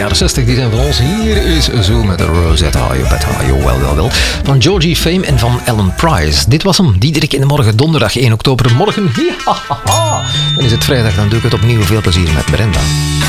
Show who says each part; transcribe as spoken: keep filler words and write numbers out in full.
Speaker 1: jaren zestig, die zijn van ons. Hier is Zo met de Rosetta, you bet, you wel, wel, wel. Van Georgie Fame en van Ellen Price. Dit was hem, Diederik in de morgen, donderdag één oktober. Morgen, ja, dan is het vrijdag, dan doe ik het opnieuw. Veel plezier met Brenda.